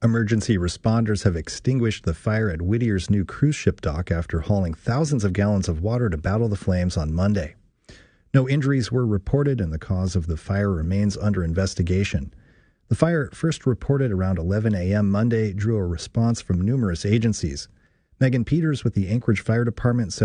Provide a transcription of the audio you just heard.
Emergency responders have extinguished the fire at Whittier's new cruise ship dock after hauling thousands of gallons of water to battle the flames on Monday. No injuries were reported, and the cause of the fire remains under investigation. The fire, first reported around 11 a.m. Monday, drew a response from numerous agencies. Megan Peters with the Anchorage Fire Department said